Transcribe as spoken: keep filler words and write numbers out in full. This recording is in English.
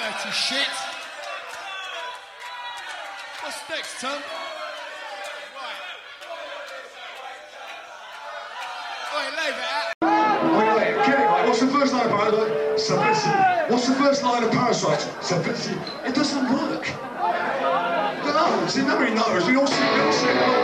dirty shit. What's next, Tom? Right. Oi, leave it out. Wait, wait, get it right. What's the first line of Parasite? Subversive. What's the first line of Parasite? Subversive. It doesn't work. No, see, nobody knows. We all sing, we all sing.